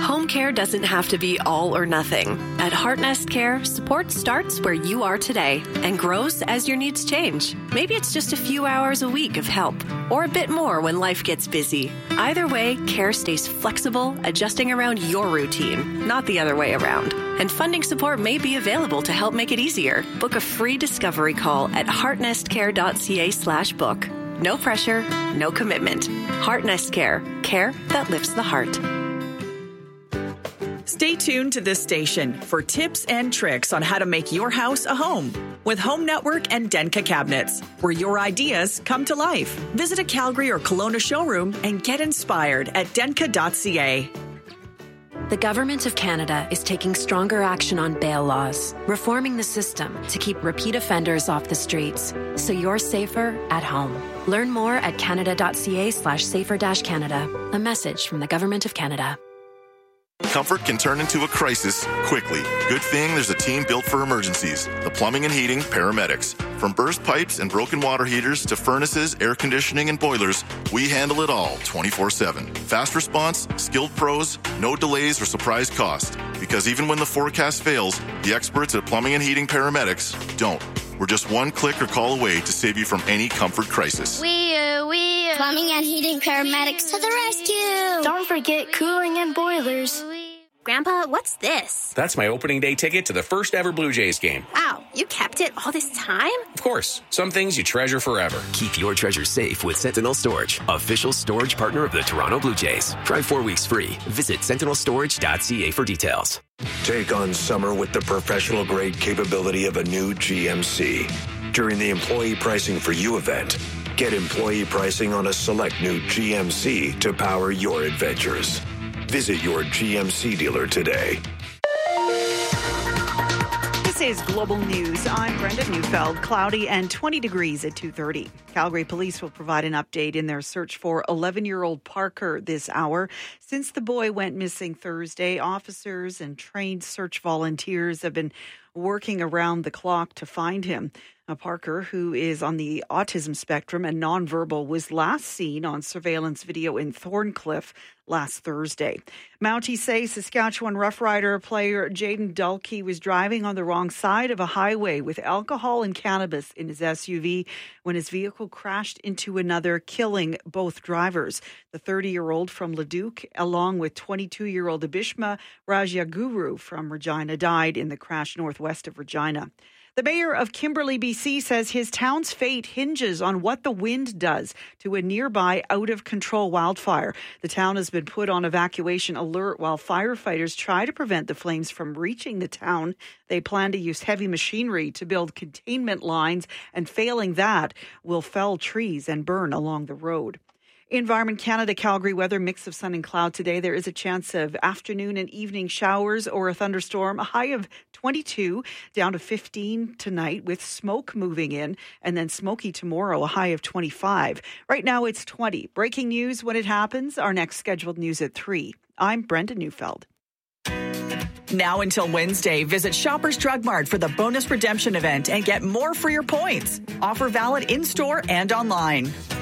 Home care doesn't have to be all or nothing. At Heartnest Care, support starts where you are today and grows as your needs change. Maybe it's just a few hours a week of help, or a bit more when life gets busy. Either way, care stays flexible, adjusting around your routine, not the other way around. And funding support may be available to help make it easier. Book a free discovery call at heartnestcare.ca/book. No pressure, no commitment. Heartnest Care. Care that lifts the heart. Stay tuned to this station for tips and tricks on how to make your house a home with Home Network and Denka Cabinets, where your ideas come to life. Visit a Calgary or Kelowna showroom and get inspired at denka.ca. The Government of Canada is taking stronger action on bail laws, reforming the system to keep repeat offenders off the streets, so you're safer at home. Learn more at canada.ca/safer-canada. A message from the Government of Canada. Comfort can turn into a crisis quickly. Good thing there's a team built for emergencies. The Plumbing and Heating Paramedics. From burst pipes and broken water heaters to furnaces, air conditioning, and boilers, we handle it all 24/7. Fast response, skilled pros, no delays or surprise cost. Because even when the forecast fails, the experts at Plumbing and Heating Paramedics don't. We're just one click or call away to save you from any comfort crisis. Plumbing and Heating Paramedics to the rescue! Don't forget cooling and boilers. Grandpa, what's this? That's my opening day ticket to the first ever Blue Jays game. Wow, you kept it all this time? Of course. Some things you treasure forever. Keep your treasure safe with Sentinel Storage, official storage partner of the Toronto Blue Jays. Try 4 weeks free. Visit sentinelstorage.ca for details. Take on summer with the professional-grade capability of a new GMC. During the Employee Pricing for You event, get employee pricing on a select new GMC to power your adventures. Visit your GMC dealer today. This is Global News. I'm Brenda Neufeld. Cloudy and 20 degrees at 2:30. Calgary police will provide an update in their search for 11-year-old Parker this hour. Since the boy went missing Thursday, officers and trained search volunteers have been working around the clock to find him. Parker, who is on the autism spectrum and nonverbal, was last seen on surveillance video in Thorncliffe last Thursday. Mounties say Saskatchewan Rough Rider player Jaden Dulkey was driving on the wrong side of a highway with alcohol and cannabis in his SUV when his vehicle crashed into another, killing both drivers. The 30-year-old from Leduc, along with 22-year-old Abishma Rajaguru from Regina, died in the crash northwest of Regina. The mayor of Kimberley, BC, says his town's fate hinges on what the wind does to a nearby out-of-control wildfire. The town has been put on evacuation alert while firefighters try to prevent the flames from reaching the town. They plan to use heavy machinery to build containment lines, and failing that, will fell trees and burn along the road. Environment Canada, Calgary weather, mix of sun and cloud today. There is a chance of afternoon and evening showers or a thunderstorm. A high of 22 down to 15 tonight with smoke moving in, and then smoky tomorrow, a high of 25. Right now it's 20. Breaking news when it happens. Our next scheduled news at 3. I'm Brenda Neufeld. Now until Wednesday, visit Shoppers Drug Mart for the bonus redemption event and get more for your points. Offer valid in-store and online.